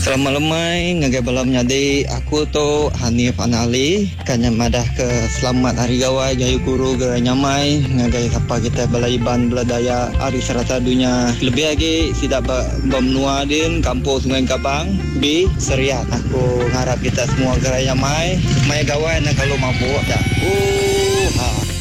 Selamat lemai ngagai balam nyadi aku tu Hanif Anali kanya madah ke selamat hari gawai jayu guru gerai nyamai ngagai siapa kita balaiban beladaya hari serata dunia lebih lagi sidak bermenua din kampung Sungai Kabang B Seriat aku ngarap kita semua gerai nyamai mai gawai nak kalau mampu dah ha